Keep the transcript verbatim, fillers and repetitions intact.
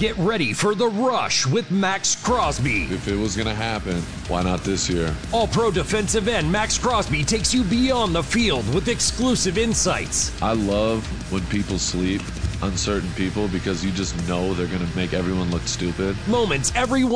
Get ready for the rush with Max Crosby. If it was going to happen, why not this year? All-Pro defensive end Max Crosby takes you beyond the field with exclusive insights. I love when people sleep, uncertain people, because you just know they're going to make everyone look stupid. Moments everyone